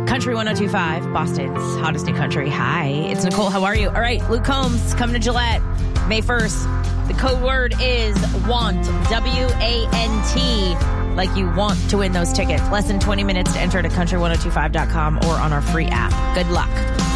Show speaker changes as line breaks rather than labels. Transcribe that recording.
Country 102.5, Boston's hottest new country. Hi, it's Nicole. How are you? All right, Luke Combs coming to Gillette May 1st. The code word is WANT, W-A-N-T, like you want to win those tickets. Less than 20 minutes to enter to country1025.com or on our free app. Good luck.